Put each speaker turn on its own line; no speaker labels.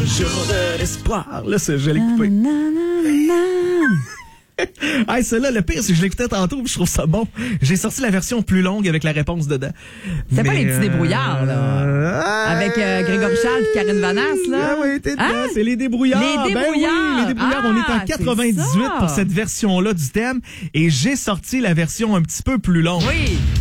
jour de l'espoir. Là, je l'ai coupé. Hey, celle-là, le pire, c'est que je l'écoutais tantôt, puis je trouve ça bon. J'ai sorti la version plus longue avec la réponse dedans.
C'est pas les petits débrouillards, là. Avec Grégory Charles et Karine Vanasse, là.
Ah oui, t'es dedans, c'est les débrouillards.
Les débrouillards.
Ben oui, les débrouillards. On est en 98 pour cette version-là du thème. Et j'ai sorti la version un petit peu plus longue.
Oui.